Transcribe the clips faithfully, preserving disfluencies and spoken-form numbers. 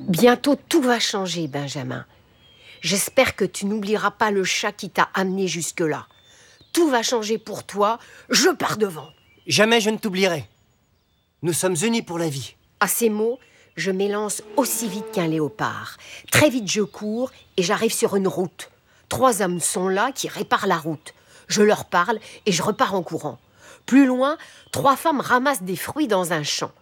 Bientôt tout va changer, Benjamin. J'espère que tu n'oublieras pas le chat qui t'a amené jusque-là. Tout va changer pour toi, je pars devant. Jamais je ne t'oublierai. Nous sommes unis pour la vie. À ces mots, je m'élance aussi vite qu'un léopard. Très vite je cours et j'arrive sur une route. Trois hommes sont là qui réparent la route. Je leur parle et je repars en courant. Plus loin, trois femmes ramassent des fruits dans un champ.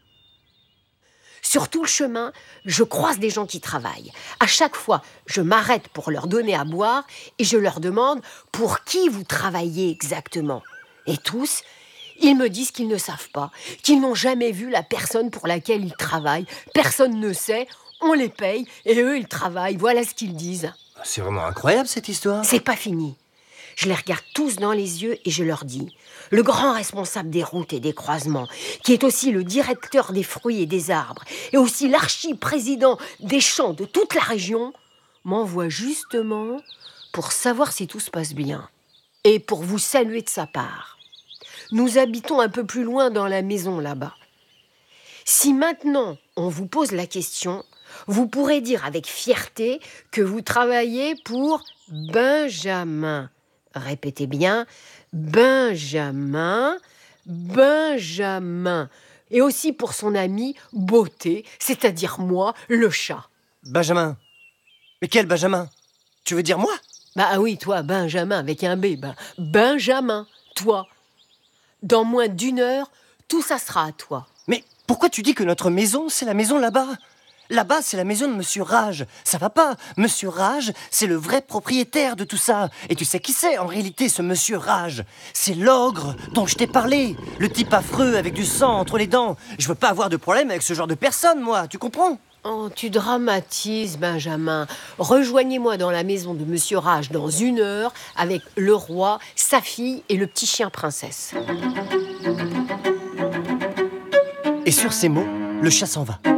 Sur tout le chemin, je croise des gens qui travaillent. À chaque fois, je m'arrête pour leur donner à boire et je leur demande pour qui vous travaillez exactement. Et tous, ils me disent qu'ils ne savent pas, qu'ils n'ont jamais vu la personne pour laquelle ils travaillent. Personne ne sait, on les paye et eux, ils travaillent. Voilà ce qu'ils disent. C'est vraiment incroyable cette histoire. C'est pas fini. Je les regarde tous dans les yeux et je leur dis « Le grand responsable des routes et des croisements, qui est aussi le directeur des fruits et des arbres, et aussi l'archi-président des champs de toute la région, m'envoie justement pour savoir si tout se passe bien et pour vous saluer de sa part. Nous habitons un peu plus loin dans la maison là-bas. Si maintenant on vous pose la question, vous pourrez dire avec fierté que vous travaillez pour Benjamin. » Répétez bien, Benjamin, Benjamin. Et aussi pour son ami Beauté, c'est-à-dire moi, le chat. Benjamin. Mais quel Benjamin? Tu veux dire moi? Bah oui, toi, Benjamin, avec un B. Ben, Benjamin, toi. Dans moins d'une heure, tout ça sera à toi. Mais pourquoi tu dis que notre maison, c'est la maison là-bas? Là-bas, c'est la maison de Monsieur Rage. Ça va pas. Monsieur Rage, c'est le vrai propriétaire de tout ça. Et tu sais qui c'est, en réalité, ce Monsieur Rage? C'est l'ogre dont je t'ai parlé. Le type affreux avec du sang entre les dents. Je veux pas avoir de problème avec ce genre de personne, moi. Tu comprends? Oh, tu dramatises, Benjamin. Rejoignez-moi dans la maison de Monsieur Rage dans une heure avec le roi, sa fille et le petit chien princesse. Et sur ces mots, le chat s'en va.